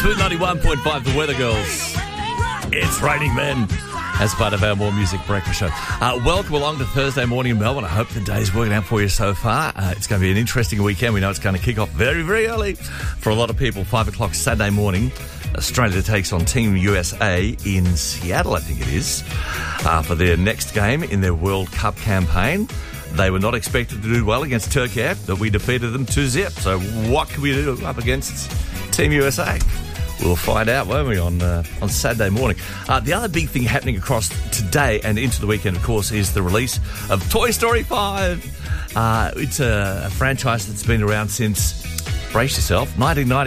Smooth 91.5, The Weather Girls. It's raining men. As part of our More Music Breakfast show. Welcome along to Thursday morning in Melbourne. I hope the day's working out for you so far. It's going to be an interesting weekend. We know it's going to kick off very, very early for a lot of people. 5 o'clock Saturday morning. Australia takes on Team USA in Seattle, I think it is, for their next game in their World Cup campaign. They were not expected to do well against Turkey, but we defeated them 2-0. So what can we do up against Team USA? We'll find out, won't we, on Saturday morning. The other big thing happening across today and into the weekend, of course, is the release of Toy Story 5. It's a franchise that's been around since, brace yourself,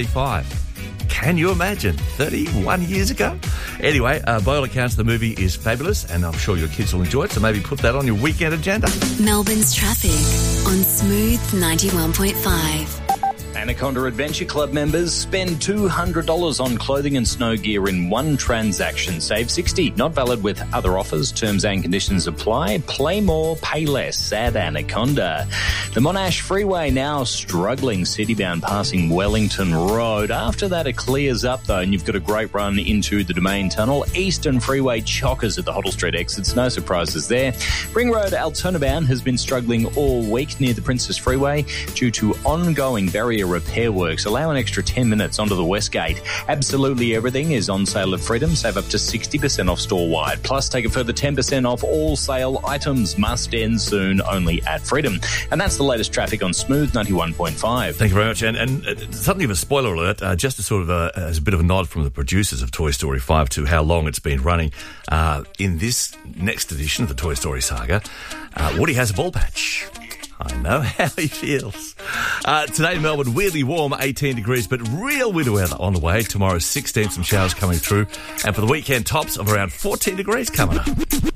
1995. Can you imagine? 31 years ago? Anyway, by all accounts, the movie is fabulous, and I'm sure your kids will enjoy it, so maybe put that on your weekend agenda. Melbourne's traffic on Smooth 91.5. Anaconda Adventure Club members spend $200 on clothing and snow gear in one transaction. Save $60. Not valid with other offers. Terms and conditions apply. Play more, pay less at Anaconda. The Monash Freeway now struggling citybound passing Wellington Road. After that, it clears up, though, and you've got a great run into the Domain Tunnel. Eastern Freeway chockers at the Hoddle Street exits. No surprises there. Ring Road Altona bound has been struggling all week near the Princess Freeway due to ongoing barrier repair works. Allow an extra 10 minutes onto the West Gate. Absolutely everything is on sale at Freedom. Save up to 60% off store-wide. Plus, take a further 10% off all sale items. Must end soon, only at Freedom. And that's the latest traffic on Smooth 91.5. Thank you very much. And something of a spoiler alert, just to sort of as a bit of a nod from the producers of Toy Story 5 to how long it's been running. In this next edition of the Toy Story saga, Woody has a ball patch. I know how he feels. Today in Melbourne, weirdly warm, 18 degrees, but real winter weather on the way. Tomorrow, 16, some showers coming through. And for the weekend, tops of around 14 degrees coming up.